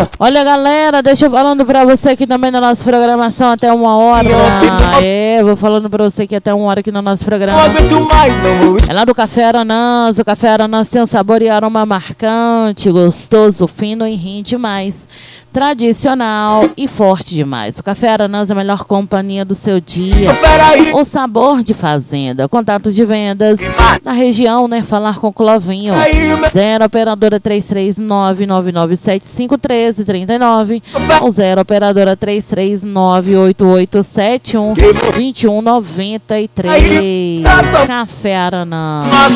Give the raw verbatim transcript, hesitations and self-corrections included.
Olha, galera, deixa eu falando pra você aqui também na nossa programação até uma hora. É, vou falando pra você que até uma hora aqui no nosso programa. É lá do Café Aranãs. O Café Aranãs tem um sabor e aroma marcante, gostoso, fino e rinde demais. Tradicional e forte demais. O Café Aranãs é a melhor companhia do seu dia. O sabor de fazenda. Contatos de vendas na região, né? Falar com o Clovinho. Zero operadora três três nove nove nove sete cinco um três três nove ou zero operadora três três nove oito oito sete um dois um nove três. Café Aranãs.